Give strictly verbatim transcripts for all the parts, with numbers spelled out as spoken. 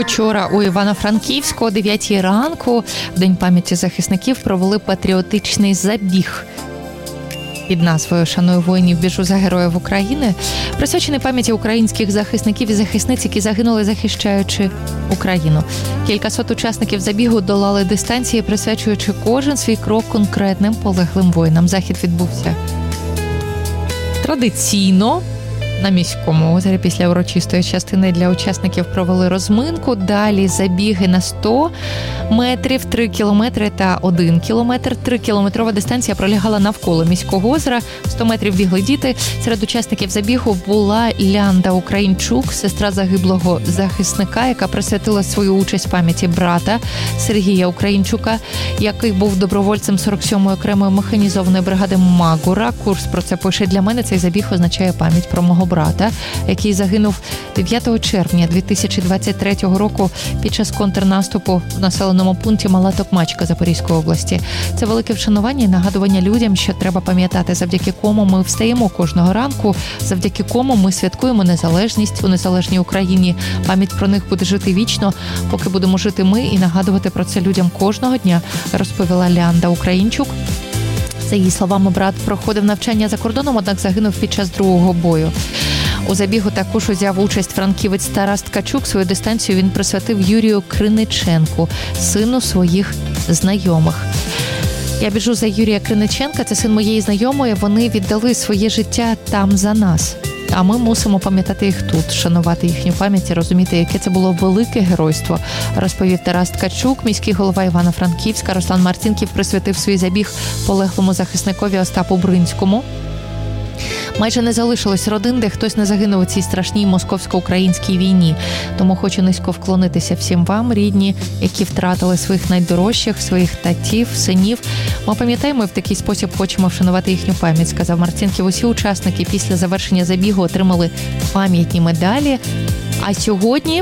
Вчора у Івано-Франківську о дев'ятій ранку, в День пам'яті захисників, провели патріотичний забіг під назвою «Шаную воїнів, біжу за героїв України», присвячений пам'яті українських захисників і захисниць, які загинули, захищаючи Україну. Кількасот учасників забігу долали дистанції, присвячуючи кожен свій крок конкретним полеглим воїнам. Захід відбувся традиційно на міському озері. Після урочистої частини для учасників провели розминку. Далі забіги на сто метрів, три кілометри та один кілометр. Трикілометрова дистанція пролягала навколо міського озера. сто метрів бігли діти. Серед учасників забігу була Лянда Українчук, сестра загиблого захисника, яка присвятила свою участь пам'яті брата Сергія Українчука, який був добровольцем сорок сьомої окремої механізованої бригади Магура. Курс про це пише: для мене цей забіг означає пам'ять про мого брата, який загинув дев'ятого червня дві тисячі двадцять третього року під час контрнаступу в населеному пункті Мала Токмачка Запорізької області. Це велике вшанування і нагадування людям, що треба пам'ятати, завдяки кому ми встаємо кожного ранку, завдяки кому ми святкуємо незалежність у незалежній Україні. Пам'ять про них буде жити вічно, поки будемо жити ми, і нагадувати про це людям кожного дня, розповіла Лянда Українчук. За її словами, брат проходив навчання за кордоном, однак загинув під час другого бою. У забігу також узяв участь франківець Тарас Ткачук. Свою дистанцію він присвятив Юрію Криниченку, сину своїх знайомих. Я біжу за Юрія Криниченка, це син моєї знайомої, вони віддали своє життя там за нас. А ми мусимо пам'ятати їх тут, шанувати їхню пам'ять і розуміти, яке це було велике геройство, розповів Тарас Ткачук. Міський голова Івано-Франківська Руслан Марцінків присвятив свій забіг полеглому захисникові Остапу Бринському. Майже не залишилось родин, де хтось не загинув у цій страшній московсько-українській війні. Тому хочу низько вклонитися всім вам, рідні, які втратили своїх найдорожчих, своїх татів, синів. Ми пам'ятаємо і в такий спосіб хочемо вшанувати їхню пам'ять, сказав Марцінків. Усі учасники після завершення забігу отримали пам'ятні медалі. А сьогодні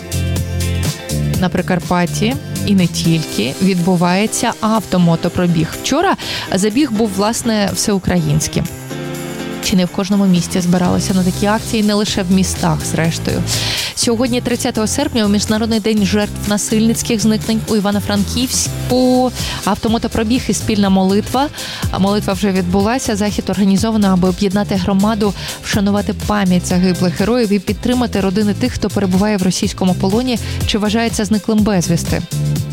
на Прикарпатті і не тільки відбувається автомотопробіг. Вчора забіг був, власне, всеукраїнським. Чи не в кожному місті збиралися на такі акції, не лише в містах, зрештою. Сьогодні, тридцятого серпня, у Міжнародний день жертв насильницьких зникнень у Івано-Франківську автомотопробіг і спільна молитва. Молитва вже відбулася. Захід організовано, аби об'єднати громаду, вшанувати пам'ять загиблих героїв і підтримати родини тих, хто перебуває в російському полоні чи вважається зниклим безвісти.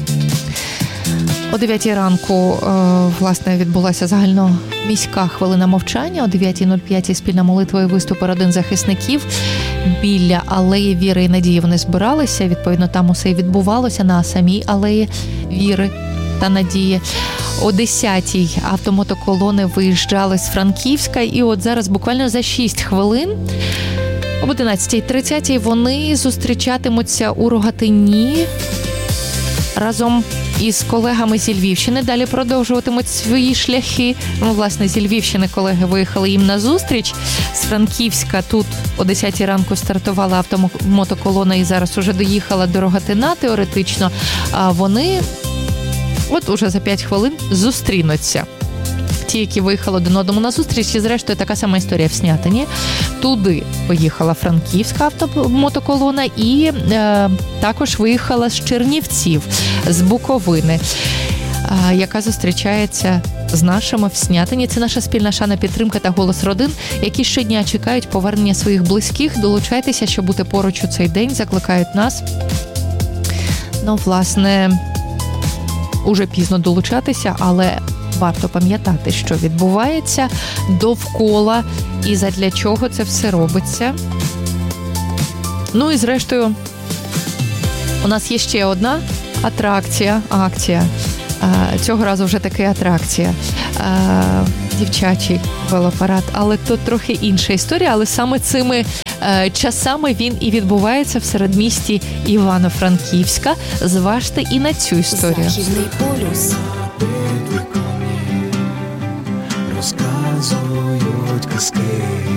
О дев'ятій ранку, власне, відбулася загальноміська хвилина мовчання. О дев'ятій нуль п'ять спільна молитва і виступи родин захисників. Біля алеї Віри і Надії вони збиралися. Відповідно, там усе і відбувалося на самій алеї Віри та Надії. О десятій автомотоколони виїжджали з Франківська. І от зараз буквально за шість хвилин об одинадцятій тридцять вони зустрічатимуться у Рогатині разом із колегами зі Львівщини. Далі продовжуватимуть свої шляхи. Ну, власне, зі Львівщини колеги виїхали їм на зустріч. З Франківська тут о десятій ранку стартувала автомотоколона і зараз уже доїхала до Рогатина теоретично. А вони от уже за п'ять хвилин зустрінуться. Ті, які виїхали один одному на зустріч, і зрештою така сама історія в Снятині. Туди поїхала франківська автомотоколона і е, також виїхала з Чернівців, з Буковини, е, яка зустрічається з нашими в Снятині. Це наша спільна шана, підтримка та голос родин, які щодня чекають повернення своїх близьких. Долучайтеся, щоб бути поруч у цей день, закликають нас. Ну, власне, уже пізно долучатися, але варто пам'ятати, що відбувається довкола і задля чого це все робиться. Ну і зрештою, у нас є ще одна атракція, акція. Цього разу вже таки атракція. Дівчачий велопарад. Але тут трохи інша історія, але саме цими часами він і відбувається в середмісті Івано-Франківська. Зважте і на цю історію. Західний полюс. Розказують казки.